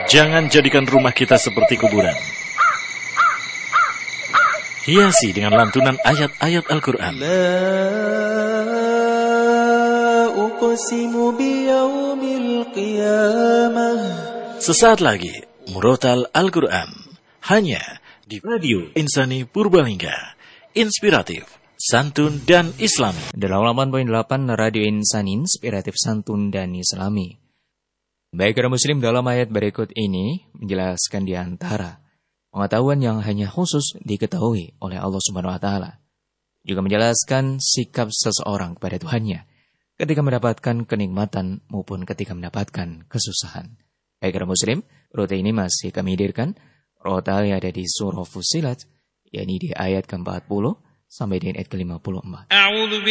Jangan jadikan rumah kita seperti kuburan. Hiasi dengan lantunan ayat-ayat Al-Quran. Sesaat lagi, Murotal Al-Quran. Hanya di Radio Insani Purbalingga. Inspiratif, santun, dan islami. 88.8 Radio Insani, inspiratif, santun, dan islami. Baik para muslim, dalam ayat berikut ini menjelaskan di antara pengetahuan yang hanya khusus diketahui oleh Allah Subhanahu wa taala. Juga menjelaskan sikap seseorang kepada Tuhannya ketika mendapatkan kenikmatan maupun ketika mendapatkan kesusahan. Baik para muslim, rute ini masih kami hadirkan. Rute yang ada di surah Fussilat, yakni di ayat ke-40 sampai di ayat ke-54.